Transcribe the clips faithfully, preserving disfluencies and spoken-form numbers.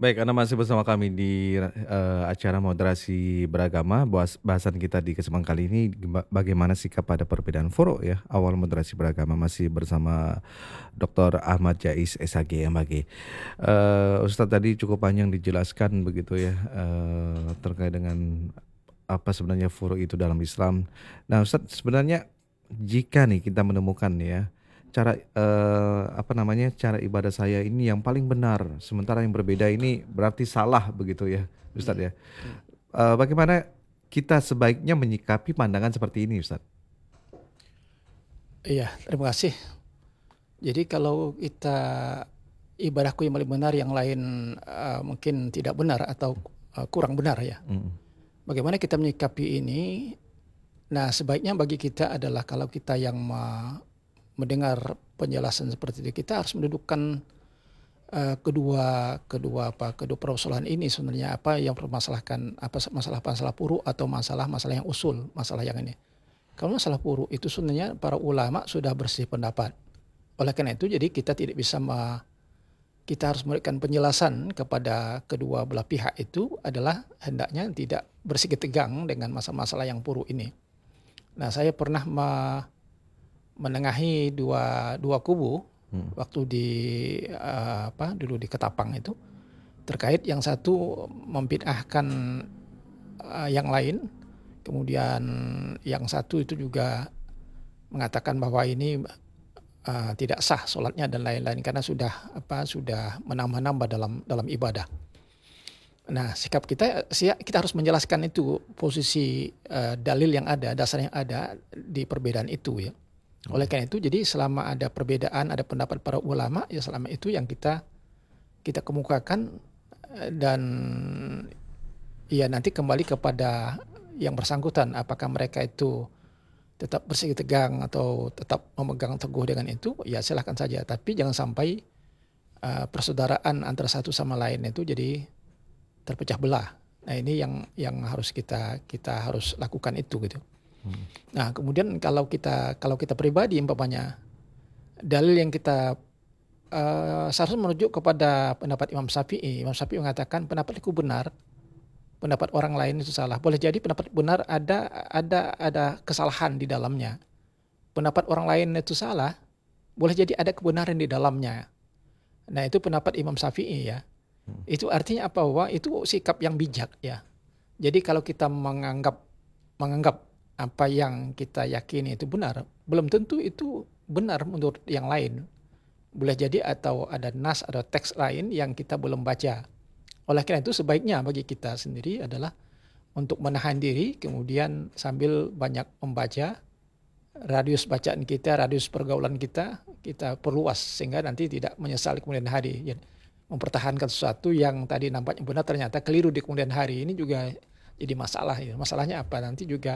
Baik, Anda masih bersama kami di, eee, acara moderasi beragama. Bahas bahasan kita di kesempatan kali ini gema bagaimana sikap pada perbedaan furu ya, awal moderasi beragama. Masih bersama Doktor Ahmad Jais, S H G, M H G. Eee, Ustadz tadi cukup panjang dijelaskan begitu ya, eee, terkait dengan apa sebenarnya furu itu dalam Islam. Nah, Ustadz sebenarnya jika nih kita menemukan nih ya, cara, eee, apa namanya, cara ibadah saya ini yang paling benar, sementara yang berbeda ini berarti salah begitu ya, Ustadz Mhm, ya. mhm. Eee, bagaimana kita sebaiknya menyikapi pandangan seperti ini, Ustadz? Iya, terima kasih. Jadi kalau kita ibadahku yang paling benar, yang lain, eee, mungkin tidak benar atau, eee, kurang benar ya. Mhm, Bagaimana kita menyikapi ini? Nah, sebaiknya bagi kita adalah kalau kita yang me mendengar penjelasan seperti itu, kita harus mendudukkan, eee, kedua kedua apa, kedua permasalahan ini sebenarnya apa yang mempermasalahkan, apa masalah-masalah puru atau masalah-masalah yang usul, masalah yang ini. Kalau masalah puru itu sebenarnya para ulama sudah bersih pendapat. Oleh karena itu jadi kita tidak bisa me kita harus memberikan penjelasan kepada kedua belah pihak itu adalah hendaknya tidak bersih tegang dengan masalah-masalah yang puru ini. Nah, saya pernah me menengahi dua dua kubu mhm, waktu di, eee, apa, dulu di Ketapang itu, terkait yang satu membid'ahkan, eee, yang lain, kemudian yang satu itu juga mengatakan bahwa ini, eee, tidak sah sholatnya dan lain-lain karena sudah apa, sudah menambah-nambah dalam dalam ibadah. Nah, sikap kita sia kita harus menjelaskan itu posisi, eee, dalil yang ada, dasar yang ada di perbedaan itu ya. Oleh mhm, karena itu jadi selama ada perbedaan, ada pendapat para ulama, ya selama itu yang kita kita kemukakan, eee, dan ya nanti kembali kepada yang bersangkutan, apakah mereka itu tetap bersih tegang atau tetap memegang teguh dengan itu, ya silahkan saja. Tapi jangan sampai, eee, persaudaraan antara satu sama lain itu jadi terpecah belah. Nah, ini yang yang harus kita kita harus lakukan itu gitu. mhm, Nah, kemudian kalau kita kalau kita pribadi umpamanya, dalil yang kita, eee, seharusnya merujuk kepada pendapat Imam Syafi'i. Imam Syafi'i mengatakan pendapatku benar, pendapat orang lain itu salah. Boleh jadi pendapat benar ada ada ada kesalahan di dalamnya. Pendapat orang lain itu salah, boleh jadi ada kebenaran di dalamnya. Nah, itu pendapat Imam Syafi'i ya. mhm, Itu artinya apa? Bahwa itu sikap yang bijak ya. Jadi kalau kita menganggap menganggap apa yang kita yakini itu benar, belum tentu itu benar menurut yang lain. Boleh jadi atau ada nas, ada teks lain yang kita belum baca. Oleh karena itu sebaiknya bagi kita sendiri adalah untuk menahan diri, kemudian sambil banyak membaca, radius bacaan kita, radius pergaulan kita, kita perluas sehingga nanti tidak menyesal di kemudian hari. Ya, mempertahankan sesuatu yang tadi nampaknya benar ternyata keliru di kemudian hari ini juga jadi masalah ya. Masalahnya apa? Nanti juga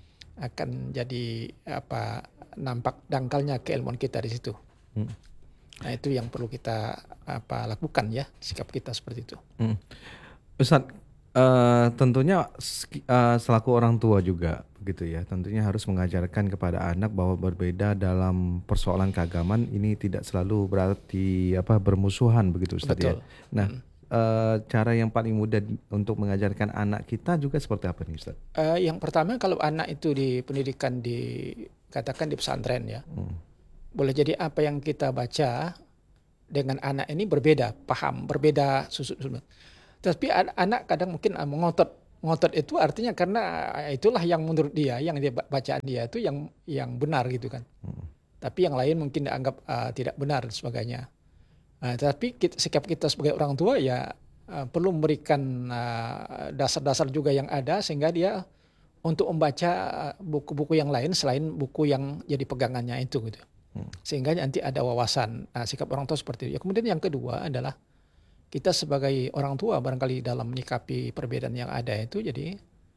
akan jadi apa, nampak dangkalnya keilmuan kita di situ. mhm, Nah, itu yang perlu kita apa lakukan ya, sikap kita seperti itu. mhm. Ustadz, eee, tentunya ski eee, selaku orang tua juga begitu ya, tentunya harus mengajarkan kepada anak bahwa berbeda dalam persoalan keagamaan ini tidak selalu berarti apa, bermusuhan begitu Ustadz ya. Betul. Nah, Mhm. eee, cara yang paling mudah di untuk mengajarkan anak kita juga seperti apa nih Ustadz? Eee, yang pertama kalau anak itu di pendidikan di katakan di pesantren ya, Mhm, boleh jadi apa yang kita baca dengan anak ini berbeda, paham, berbeda susuk sudut. Tapi an anak kadang mungkin, eee, mengotot. Ngotot itu artinya karena, eee, itulah yang menurut dia, yang dia ba bacaan dia itu yang yang benar gitu kan. mhm, Tapi yang lain mungkin dianggap, eee, tidak benar dan sebagainya. Nah, tapi kit sikap kita sebagai orang tua ya, eee, perlu memberikan, eee, dasar-dasar juga yang ada sehingga dia untuk membaca, eee, buku-buku yang lain selain buku yang jadi pegangannya itu gitu. mhm, Sehingga nanti ada wawasan. Nah, sikap orang tua seperti itu. Ya kemudian yang kedua adalah kita sebagai orang tua barangkali dalam menyikapi perbedaan yang ada itu jadi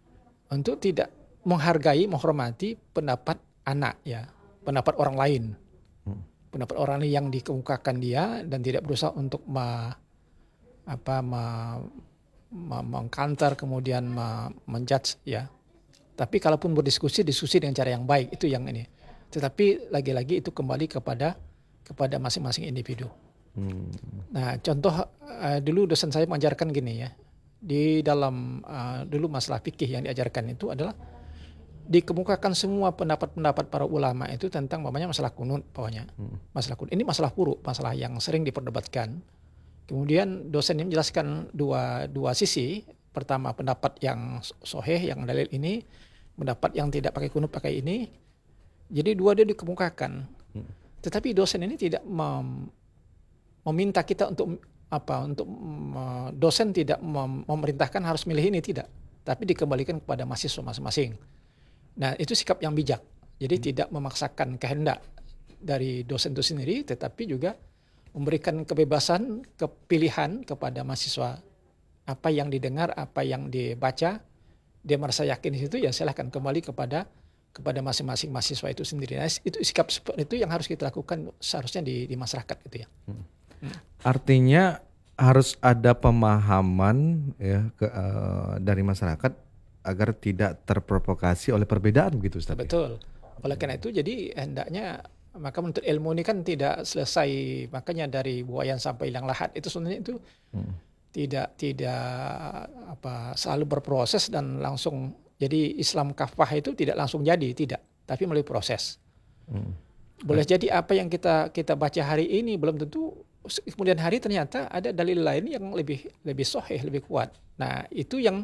untuk tidak menghargai, menghormati pendapat anak ya, pendapat orang lain. mhm, Pendapat orang lain yang dikemukakan dia dan tidak berusaha untuk me apa, me me meng-counter kemudian me men-judge ya. Tapi kalaupun berdiskusi, diskusi dengan cara yang baik, itu yang ini. Tetapi lagi-lagi itu kembali kepada kepada masing-masing individu. mmm, Nah, contoh, uh, dulu dosen saya mengajarkan gini ya, di dalam uh, dulu masalah fikih yang diajarkan itu adalah dikemukakan semua pendapat-pendapat para ulama itu tentang namanya masalah kunut pokoknya. Hmm. Masalah kunut ini masalah furu, masalah yang sering diperdebatkan. Kemudian dosen ini menjelaskan dua dua sisi. Pertama pendapat yang soheh, yang dalil ini, pendapat yang tidak pakai kunut pakai ini. Jadi dua dia dikemukakan. Hmm. Tetapi dosen ini tidak mem, meminta kita untuk apa? Untuk um, dosen tidak mem, memerintahkan harus milih ini, tidak. Tapi dikembalikan kepada mahasiswa masing-masing. Nah, itu sikap yang bijak. Jadi hmm. tidak memaksakan kehendak dari dosen itu sendiri, tetapi juga memberikan kebebasan, kepilihan kepada mahasiswa. Apa yang didengar, apa yang dibaca, dia merasa yakin di situ, ya silahkan kembali kepada kepada masing-masing mahasiswa itu sendiri. Nah, itu sikap seperti itu yang harus kita lakukan seharusnya di, di masyarakat gitu ya. Hmm. Hmm. Artinya harus ada pemahaman ya ke, uh, dari masyarakat agar tidak terprovokasi oleh perbedaan begitu Ustaz. Betul. Oleh karena itu jadi hendaknya maka menuntut ilmu ini kan tidak selesai, makanya dari buayan sampai hilang lahat itu sebenarnya itu hmm. tidak tidak apa selalu berproses dan langsung jadi Islam kafah itu tidak langsung jadi, tidak, tapi melalui proses. Hmm. Boleh hmm. jadi apa yang kita kita baca hari ini belum tentu kemudian hari ternyata ada dalil lain yang lebih lebih sahih, lebih kuat. Nah, itu yang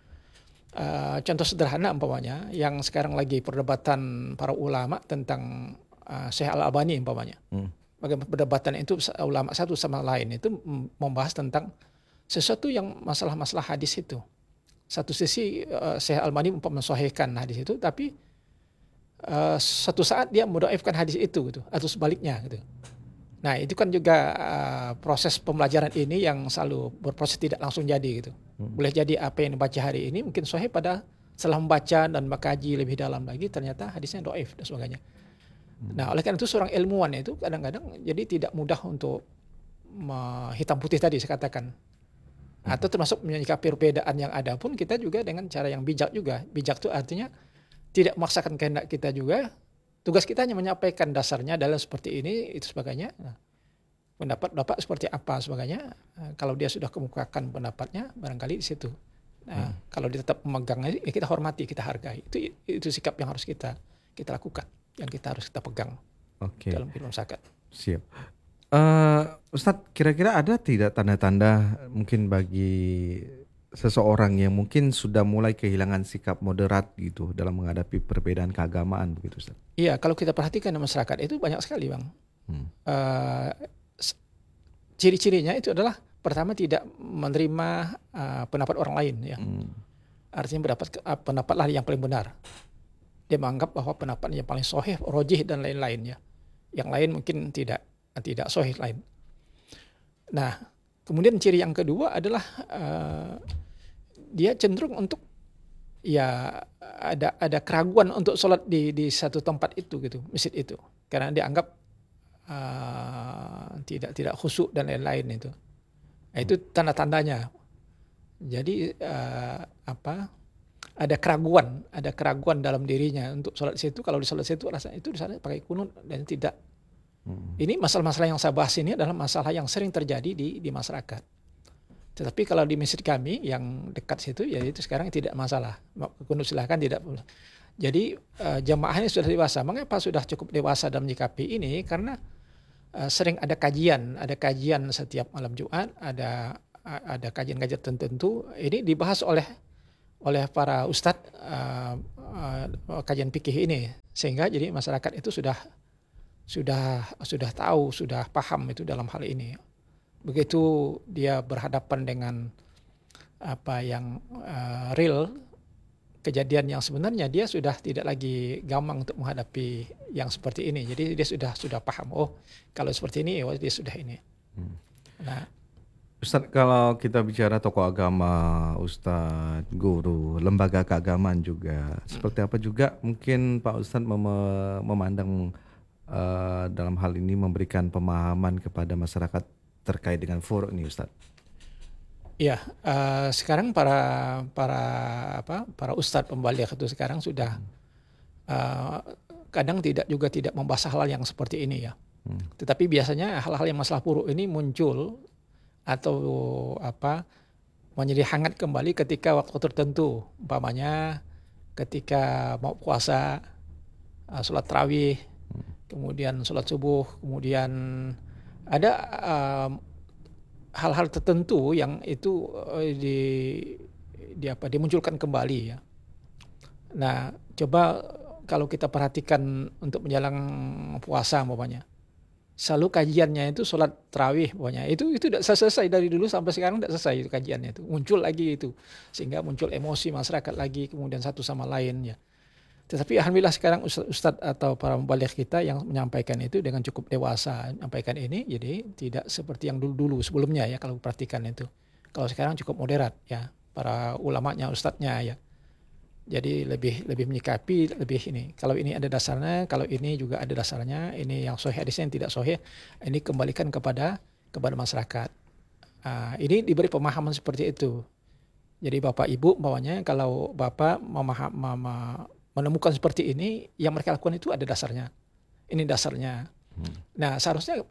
Uh, contoh sederhana umpamanya yang sekarang lagi perdebatan para ulama tentang uh, Syekh Al-Albani umpamanya. Hmm. Bagaimana perdebatan itu ulama satu sama lain itu membahas tentang sesuatu yang masalah-masalah hadis itu. Satu sisi uh, Syekh Al-Albani mensahihkan hadis itu, tapi uh, satu saat dia mudhaifkan hadis itu gitu, atau sebaliknya gitu. Nah, itu kan juga uh, proses pembelajaran ini yang selalu berproses tidak langsung jadi gitu. Hmm. Boleh jadi apa yang dibaca hari ini mungkin sahih pada setelah membaca dan mengkaji lebih dalam lagi ternyata hadisnya dhaif dan sebagainya. Hmm. Nah, oleh karena itu seorang ilmuwan itu kadang-kadang jadi tidak mudah untuk uh, hitam putih tadi saya katakan. Hmm. Atau termasuk menyikapi perbedaan yang ada pun kita juga dengan cara yang bijak juga. Bijak itu artinya tidak memaksakan kehendak kita juga. Tugas kita hanya menyampaikan dasarnya dalam seperti ini, itu sebagainya. Nah, pendapat-pendapat seperti apa sebagainya. Nah, kalau dia sudah kemukakan pendapatnya, barangkali di situ. Nah, hmm. kalau dia tetap memegangnya, ya kita hormati, kita hargai. Itu itu sikap yang harus kita kita lakukan, yang kita harus kita pegang okay. dalam kehidupan masyarakat. Siap. Uh, Ustadz, kira-kira ada tidak tanda-tanda mungkin bagi seseorang yang mungkin sudah mulai kehilangan sikap moderat gitu dalam menghadapi perbedaan keagamaan begitu Ustaz? Iya, kalau kita perhatikan di masyarakat itu banyak sekali Bang. Hmm. Uh, ciri-cirinya itu adalah pertama tidak menerima uh, pendapat orang lain ya. Hmm. Artinya pendapat uh, pendapatlah yang paling benar. Dia menganggap bahwa pendapat yang paling sahih, rojih dan lain-lain ya. Yang lain mungkin tidak tidak sahih lain. Nah, kemudian ciri yang kedua adalah uh, dia cenderung untuk ya ada ada keraguan untuk sholat di di satu tempat itu gitu, masjid itu, karena dia anggap uh, tidak tidak khusyuk dan lain-lain itu. Nah, itu tanda-tandanya. Jadi uh, apa? Ada keraguan, ada keraguan dalam dirinya untuk sholat di situ. Kalau di sholat di situ rasanya itu di sana pakai kunut dan tidak. Hmm. Ini masalah-masalah yang saya bahas ini adalah masalah yang sering terjadi di di masyarakat. Tetapi kalau di masjid kami yang dekat situ, ya itu sekarang tidak masalah. Kunut silakan tidak. Jadi uh, jamaah ini sudah dewasa. Mengapa sudah cukup dewasa dalam menyikapi ini? Karena uh, sering ada kajian, ada kajian setiap malam Jumat, ada uh, ada kajian-kajian tertentu. Ini dibahas oleh oleh para ustadz uh, uh, kajian fikih ini, sehingga jadi masyarakat itu sudah sudah sudah tahu, sudah paham itu dalam hal ini. Begitu dia berhadapan dengan apa yang uh, real, kejadian yang sebenarnya, dia sudah tidak lagi gampang untuk menghadapi yang seperti ini. Jadi dia sudah sudah paham, oh kalau seperti ini, oh dia sudah ini. Hmm. Nah, Ustadz, kalau kita bicara tokoh agama, Ustadz, guru, lembaga keagamaan juga, hmm. seperti apa juga mungkin Pak Ustadz mem- memandang uh, dalam hal ini memberikan pemahaman kepada masyarakat terkait dengan furuk ini, Ustadz? Ya, uh, sekarang para para apa para ustadz pembalik itu sekarang sudah uh, kadang tidak juga tidak membahas hal yang seperti ini ya. Hmm. Tetapi biasanya hal-hal yang masalah furuk ini muncul atau apa menjadi hangat kembali ketika waktu tertentu, umpamanya ketika mau puasa, uh, sholat tarawih, kemudian sholat subuh, kemudian ada um, hal-hal tertentu yang itu uh, di, di apa dimunculkan kembali ya. Nah, coba kalau kita perhatikan untuk menjelang puasa umpamanya, selalu kajiannya itu sholat tarawih pokoknya. Itu itu tidak selesai dari dulu sampai sekarang, tidak selesai itu kajiannya itu. Muncul lagi itu. Sehingga muncul emosi masyarakat lagi, kemudian satu sama lain ya. Tetapi alhamdulillah sekarang ustadz atau para mubaligh kita yang menyampaikan itu dengan cukup dewasa menyampaikan ini, jadi tidak seperti yang dulu-dulu sebelumnya ya kalau perhatikan itu. Kalau sekarang cukup moderat ya, para ulamanya, ustadznya ya. Jadi lebih lebih menyikapi lebih ini. Kalau ini ada dasarnya, kalau ini juga ada dasarnya. Ini yang sahih, hadisnya yang tidak sahih. Ini kembalikan kepada kepada masyarakat. Uh, ini diberi pemahaman seperti itu. Jadi bapak ibu bawahnya kalau bapak memaham, mama, menemukan seperti ini, yang mereka lakukan itu ada dasarnya. Ini dasarnya. Hmm. Nah seharusnya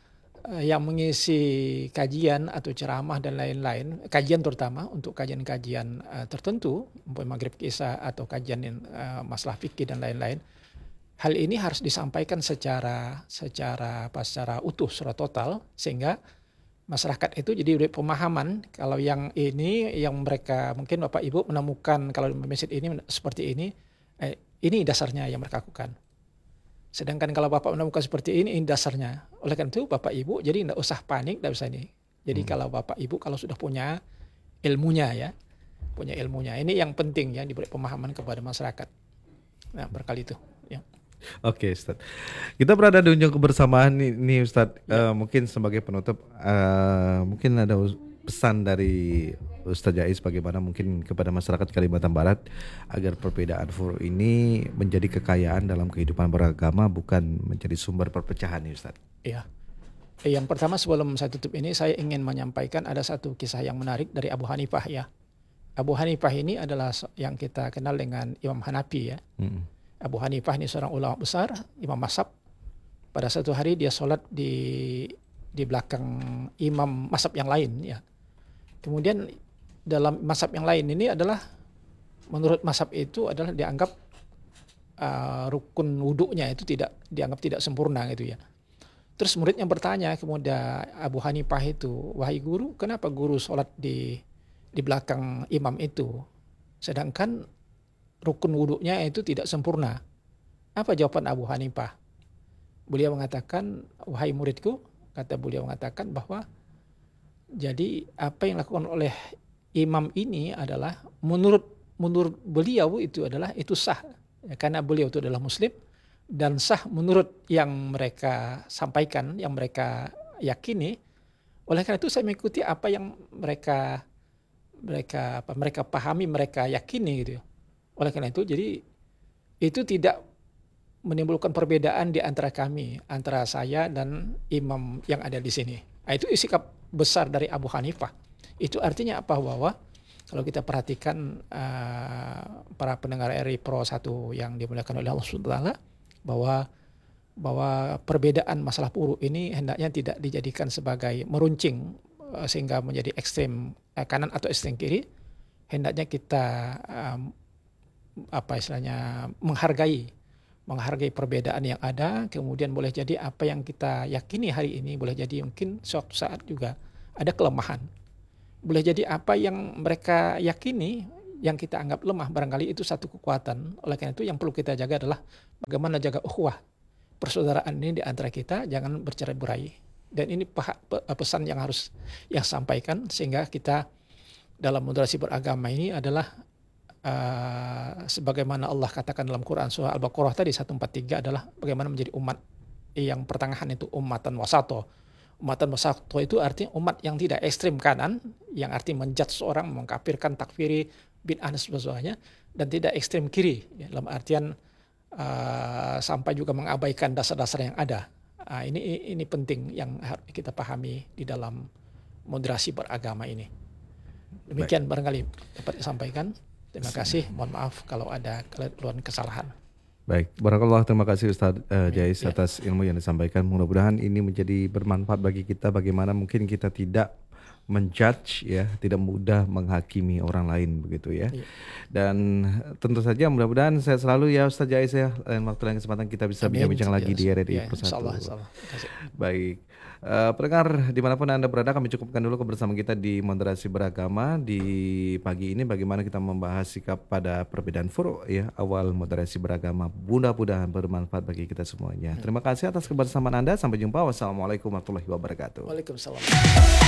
yang mengisi kajian atau ceramah dan lain-lain, kajian terutama untuk kajian-kajian uh, tertentu, umpamanya maghrib kisah atau kajian uh, masalah fikih dan lain-lain, hal ini harus disampaikan secara secara apa secara utuh, secara total, sehingga masyarakat itu jadi pemahaman kalau yang ini yang mereka mungkin bapak ibu menemukan kalau di masjid ini seperti ini, eh, ini dasarnya yang mereka lakukan. Sedangkan kalau bapak menemukan seperti ini, ini dasarnya. Oleh karena itu bapak ibu jadi tidak usah panik, tidak usah ini. Jadi hmm. kalau bapak ibu kalau sudah punya ilmunya ya, punya ilmunya. Ini yang penting ya, diberi pemahaman kepada masyarakat. Nah berkali itu. Ya. Oke Ustaz. Kita berada di ujung kebersamaan ini Ustaz. Ya. Uh, mungkin sebagai penutup, uh, mungkin ada pesan dari Ustaz Jais bagaimana mungkin kepada masyarakat Kalimantan Barat agar perbedaan furu ini menjadi kekayaan dalam kehidupan beragama, bukan menjadi sumber perpecahan nih Ustaz. Iya. Yang pertama sebelum saya tutup ini saya ingin menyampaikan ada satu kisah yang menarik dari Abu Hanifah ya. Abu Hanifah ini adalah yang kita kenal dengan Imam Hanafi ya. Hmm. Abu Hanifah ini seorang ulama besar, imam mazhab. Pada satu hari dia sholat di di belakang imam mazhab yang lain ya. Kemudian dalam mazhab yang lain ini adalah menurut mazhab itu adalah dianggap uh, rukun wudhunya itu tidak dianggap tidak sempurna gitu ya. Terus muridnya bertanya kemudian Abu Hanifah itu, wahai guru, kenapa guru sholat di di belakang imam itu, sedangkan rukun wudhunya itu tidak sempurna? Apa jawaban Abu Hanifah? Beliau mengatakan, wahai muridku, kata beliau mengatakan bahwa jadi apa yang dilakukan oleh imam ini adalah menurut menurut beliau itu adalah itu sah ya, karena beliau itu adalah muslim dan sah menurut yang mereka sampaikan, yang mereka yakini. Oleh karena itu saya mengikuti apa yang mereka mereka apa mereka pahami, mereka yakini gitu. Oleh karena itu jadi itu tidak menimbulkan perbedaan di antara kami, antara saya dan imam yang ada di sini. Nah, itu sikap besar dari Abu Hanifah. Itu artinya apa? Bahwa kalau kita perhatikan uh, para pendengar R I Pro satu yang dimuliakan oleh Allah subhanahu wa taala, bahwa bahwa perbedaan masalah furu ini hendaknya tidak dijadikan sebagai meruncing uh, sehingga menjadi ekstrem uh, kanan atau ekstrem kiri. Hendaknya kita um, apa istilahnya menghargai menghargai perbedaan yang ada, kemudian boleh jadi apa yang kita yakini hari ini boleh jadi mungkin suatu saat juga ada kelemahan. Boleh jadi apa yang mereka yakini yang kita anggap lemah barangkali itu satu kekuatan. Oleh karena itu yang perlu kita jaga adalah bagaimana jaga ukhuwah, persaudaraan ini di antara kita, jangan bercerai-berai. Dan ini pesan yang harus yang sampaikan sehingga kita dalam moderasi beragama ini adalah Uh, sebagaimana Allah katakan dalam Quran surah Al-Baqarah tadi seratus empat puluh tiga adalah bagaimana menjadi umat yang pertengahan itu ummatan wasato. Ummatan wasato itu artinya umat yang tidak ekstrim kanan, yang artinya menjudge seorang, mengkafirkan, takfiri, bid'ah dan sebagainya, dan tidak ekstrim kiri ya, dalam artian uh, sampai juga mengabaikan dasar-dasar yang ada. Uh, ini ini penting yang harus kita pahami di dalam moderasi beragama ini. Demikian Baik. Barangkali dapat disampaikan. Terima kasih, mohon maaf kalau ada keluhan kesalahan. Baik, barakallah, terima kasih Ustaz uh, Jais ya. atas ilmu yang disampaikan. Mudah-mudahan ini menjadi bermanfaat bagi kita bagaimana mungkin kita tidak menjudge ya, tidak mudah menghakimi orang lain begitu ya. Iya. Dan tentu saja mudah-mudahan sehat selalu ya Ustaz Jais ya. Lain waktu lain kesempatan kita bisa Amin. bincang-bincang lagi Ya, di R R I ya, Persatu. insyaallah, insyaallah. Terima kasih. Baik. Eh, pendengar dimanapun Anda berada, kami cukupkan dulu kebersamaan kita di moderasi beragama di pagi ini, bagaimana kita membahas sikap pada perbedaan furu ya, awal moderasi beragama. Mudah-mudahan bermanfaat bagi kita semuanya. Terima kasih atas kebersamaan Anda. Sampai jumpa. Wassalamualaikum warahmatullahi wabarakatuh. Waalaikumsalam.